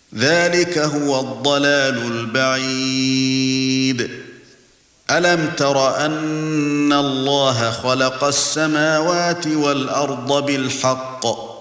ذلك هو الضلال البعيد. ألم تر أن الله خلق السماوات والأرض بالحق